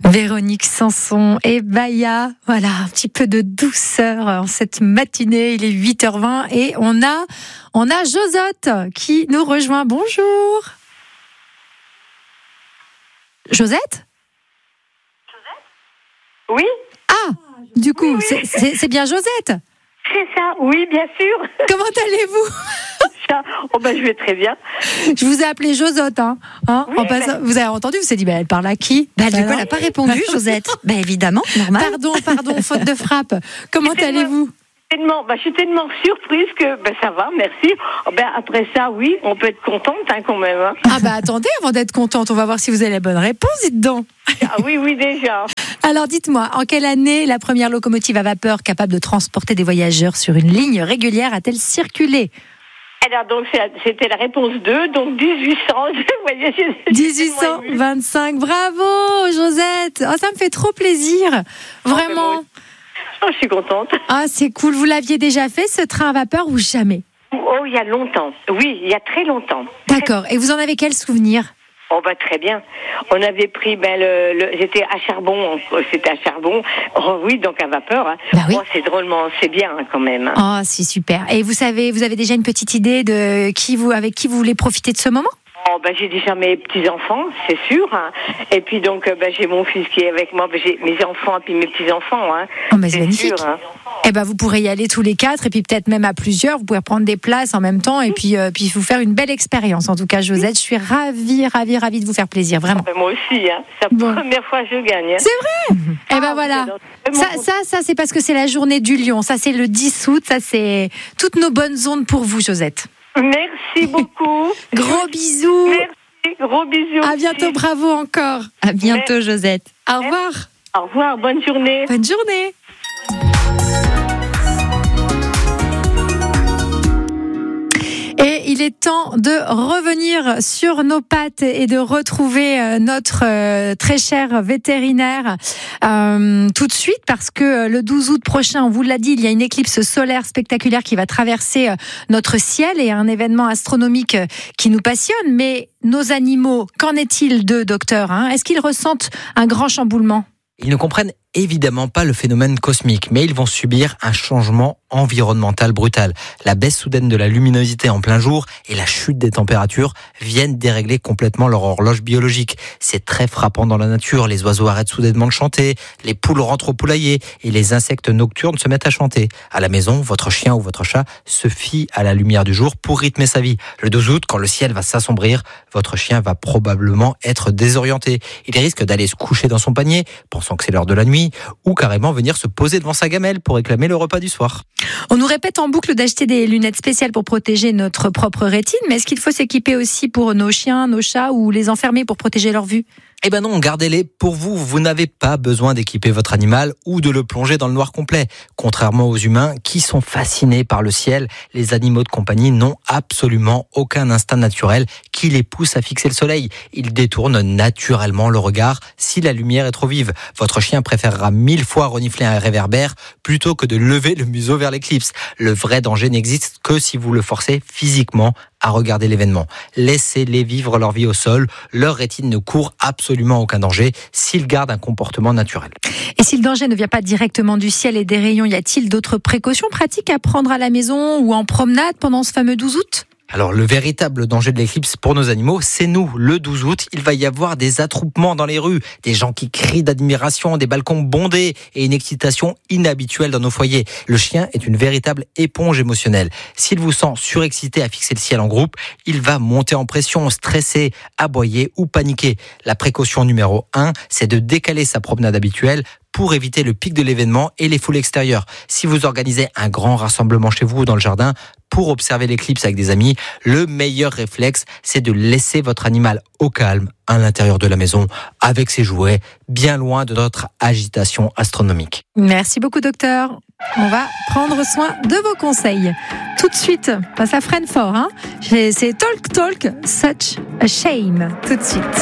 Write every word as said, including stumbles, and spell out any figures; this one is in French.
Véronique Sanson et Baya, voilà, un petit peu de douceur en cette matinée, il est huit heures vingt et on a, on a Josette qui nous rejoint. Bonjour. Josette ? Oui. Ah, du coup, oui, oui. C'est, c'est, c'est bien Josette ? C'est ça, oui, bien sûr. Comment allez-vous ? Ça, oh ben, je vais très bien. Je vous ai appelé Josette, hein, hein Oui, en passant, ben... Vous avez entendu, vous vous êtes dit, bah, elle parle à qui ? Bah, bah, du coup, elle n'a pas répondu, Josette. Bah, évidemment, normal. Pardon, pardon, faute de frappe. Comment allez-vous ? Tellement, bah, je suis tellement surprise que ben, ça va, merci. Oh, ben, après ça, oui, on peut être contente hein, quand même. Hein. Ah bah attendez, avant d'être contente, on va voir si vous avez la bonne réponse, dites donc. Ah oui, oui, déjà. Alors dites-moi, en quelle année la première locomotive à vapeur capable de transporter des voyageurs sur une ligne régulière a-t-elle circulé ? Alors donc c'était la réponse deux, donc dix-huit cents. dix-huit cent vingt-cinq, bravo Josette. Oh, ça me fait trop plaisir, vraiment. Oh, je suis contente. Ah, c'est cool. Vous l'aviez déjà fait ce train à vapeur ou jamais ? Oh, il y a longtemps. Oui, il y a très longtemps. D'accord. Et vous en avez quel souvenir ? Oh bah très bien. On avait pris ben le, le j'étais à Charbon, c'était à Charbon. Oh oui, donc à vapeur. Hein. Bah oui. Oh, c'est drôlement, c'est bien hein, quand même. Oh, c'est super. Et vous savez, vous avez déjà une petite idée de qui vous avec qui vous voulez profiter de ce moment ? Oh, ben, j'ai déjà mes petits-enfants, c'est sûr. Hein. Et puis, donc, ben, j'ai mon fils qui est avec moi. Ben, j'ai mes enfants et puis mes petits-enfants. Hein. Oh, ben, c'est, c'est magnifique. Sûr, hein. Eh ben, vous pourrez y aller tous les quatre et puis peut-être même à plusieurs. Vous pourrez prendre des places en même temps et puis, euh, puis vous faire une belle expérience. En tout cas, Josette, je suis ravie, ravie, ravie de vous faire plaisir, vraiment. Ben, moi aussi, hein. C'est la bon. première fois que je gagne. Hein. C'est vrai. Mmh. Eh ben, ah, voilà. Ça, ça, ça, c'est parce que c'est la journée du lion. Ça, c'est le dix août. Ça, c'est toutes nos bonnes ondes pour vous, Josette. Merci beaucoup. Gros bisous. Merci. Gros bisous. À bientôt, bravo encore. À bientôt, Merci. Josette. Au revoir. Au revoir, bonne journée. Bonne journée. Et il est temps de revenir sur nos pattes et de retrouver notre très cher vétérinaire euh, tout de suite parce que le douze août prochain, on vous l'a dit, il y a une éclipse solaire spectaculaire qui va traverser notre ciel et un événement astronomique qui nous passionne. Mais nos animaux, qu'en est-il d'eux, docteur hein ? Est-ce qu'ils ressentent un grand chamboulement ? Ils ne comprennent évidemment pas le phénomène cosmique, mais ils vont subir un changement environnemental brutal. La baisse soudaine de la luminosité en plein jour et la chute des températures viennent dérégler complètement leur horloge biologique. C'est très frappant dans la nature. Les oiseaux arrêtent soudainement de chanter, les poules rentrent au poulailler et les insectes nocturnes se mettent à chanter. À la maison, votre chien ou votre chat se fie à la lumière du jour pour rythmer sa vie. Le douze août, quand le ciel va s'assombrir, votre chien va probablement être désorienté. Il risque d'aller se coucher dans son panier, pensant que c'est l'heure de la nuit, ou carrément venir se poser devant sa gamelle pour réclamer le repas du soir. On nous répète en boucle d'acheter des lunettes spéciales pour protéger notre propre rétine, mais est-ce qu'il faut s'équiper aussi pour nos chiens, nos chats ou les enfermer pour protéger leur vue ? Eh ben non, gardez-les pour vous. Vous n'avez pas besoin d'équiper votre animal ou de le plonger dans le noir complet. Contrairement aux humains qui sont fascinés par le ciel, les animaux de compagnie n'ont absolument aucun instinct naturel qui les pousse à fixer le soleil. Ils détournent naturellement le regard si la lumière est trop vive. Votre chien préférera mille fois renifler un réverbère plutôt que de lever le museau vers l'éclipse. Le vrai danger n'existe que si vous le forcez physiquement à regarder l'événement. Laissez-les vivre leur vie au sol. Leur rétine ne court absolument aucun danger s'ils gardent un comportement naturel. Et si le danger ne vient pas directement du ciel et des rayons, y a-t-il d'autres précautions pratiques à prendre à la maison ou en promenade pendant ce fameux douze août ? Alors, le véritable danger de l'éclipse pour nos animaux, c'est nous. Le douze août, il va y avoir des attroupements dans les rues, des gens qui crient d'admiration, des balcons bondés et une excitation inhabituelle dans nos foyers. Le chien est une véritable éponge émotionnelle. S'il vous sent surexcité à fixer le ciel en groupe, il va monter en pression, stresser, aboyer ou paniquer. La précaution numéro un, c'est de décaler sa promenade habituelle pour éviter le pic de l'événement et les foules extérieures. Si vous organisez un grand rassemblement chez vous ou dans le jardin pour observer l'éclipse avec des amis, le meilleur réflexe, c'est de laisser votre animal au calme à l'intérieur de la maison avec ses jouets, bien loin de notre agitation astronomique. Merci beaucoup, docteur. On va prendre soin de vos conseils. Tout de suite, ça freine fort, hein. C'est Talk Talk, Such a Shame. Tout de suite.